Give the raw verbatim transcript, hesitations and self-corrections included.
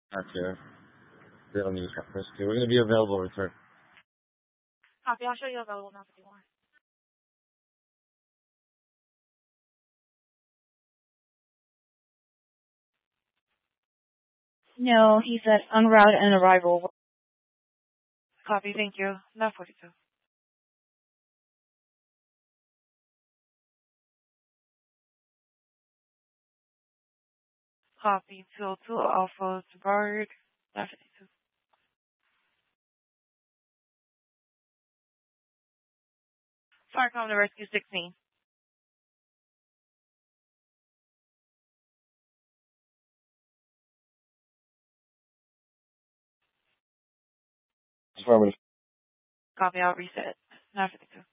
Gotcha. They'll need first two. We're gonna be available return. Copy. I'll show you available now fifty-one. No, he said en route and arrival. Copy. Thank you. Now forty-two. Copy. two oh two Alpha to Bard. Now fifty-two. Farcom to rescue sixteen. Affirmative. Copy. I'll reset. Now fifty-two.